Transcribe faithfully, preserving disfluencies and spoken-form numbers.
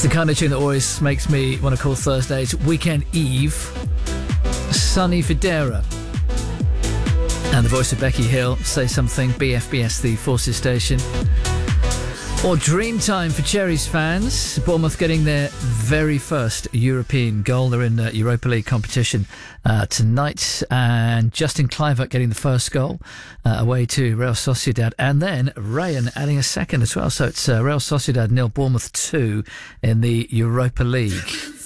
It's the kind of tune that always makes me want to call Thursdays Weekend Eve. Sonny Fodera. And the voice of Becky Hill, Say Something, B F B S, the Forces station. Or dream time for Cherries fans. Bournemouth getting their very first European goal. They're in uh, Europa League competition uh, tonight. And Justin Kluivert getting the first goal uh, away to Real Sociedad. And then Rayan adding a second as well. So it's uh, Real Sociedad nil, Bournemouth two in the Europa League.